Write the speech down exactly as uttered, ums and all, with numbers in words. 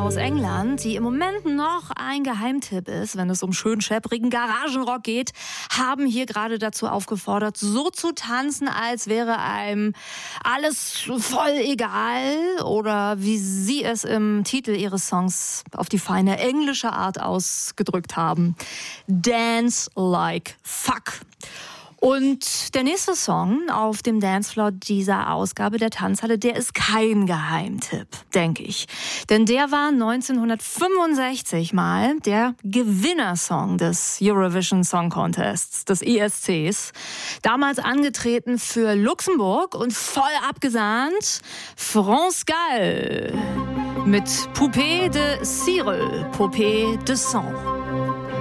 aus England, die im Moment noch ein Geheimtipp ist, wenn es um schön schepprigen Garagenrock geht, haben hier gerade dazu aufgefordert, so zu tanzen, als wäre einem alles voll egal, oder wie sie es im Titel ihres Songs auf die feine englische Art ausgedrückt haben: Dance like fuck. Und der nächste Song auf dem Dancefloor dieser Ausgabe der Tanzhalle, der ist kein Geheimtipp, denke ich. Denn der war neunzehnhundertfünfundsechzig mal der Gewinnersong des Eurovision Song Contests, des E S Cs. Damals angetreten für Luxemburg und voll abgesahnt France Gall mit Poupée de Cyril, Poupée de Sang.